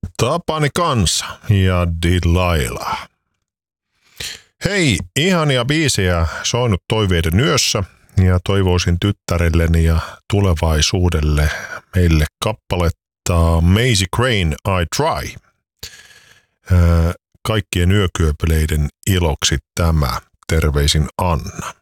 Tapani kanssa ja Delilah. Hei, ihania biisejä soinut toiveiden yössä ja toivoisin tyttärelleni ja tulevaisuudelle meille kappaletta Macy Crane I Try. Kaikkien yökyöpeleiden iloksi tämä. Terveisin Anna.